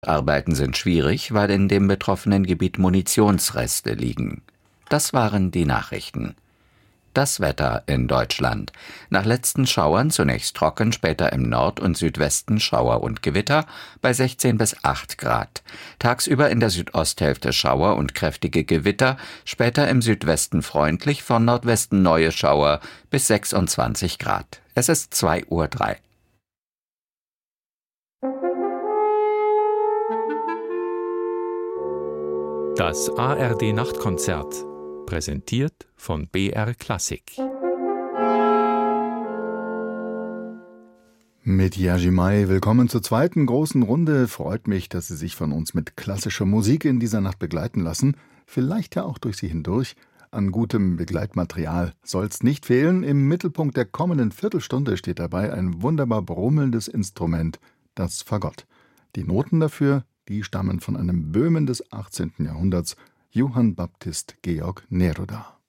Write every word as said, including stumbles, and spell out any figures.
Arbeiten sind schwierig, weil in dem betroffenen Gebiet Munitionsreste liegen. Das waren die Nachrichten. Das Wetter in Deutschland. Nach letzten Schauern zunächst trocken, später im Nord- und Südwesten Schauer und Gewitter bei sechzehn bis acht Grad. Tagsüber in der Südosthälfte Schauer und kräftige Gewitter, später im Südwesten freundlich, von Nordwesten neue Schauer bis sechsundzwanzig Grad. Es ist zwei Uhr drei. Das A R D-Nachtkonzert, präsentiert von B R Klassik. Mit Jerzy May, willkommen zur zweiten großen Runde. Freut mich, dass Sie sich von uns mit klassischer Musik in dieser Nacht begleiten lassen. Vielleicht ja auch durch sie hindurch. An gutem Begleitmaterial soll's nicht fehlen. Im Mittelpunkt der kommenden Viertelstunde steht dabei ein wunderbar brummelndes Instrument, das Fagott. Die Noten dafür, die stammen von einem Böhmen des achtzehnten Jahrhunderts, Johann Baptist Georg Neruda.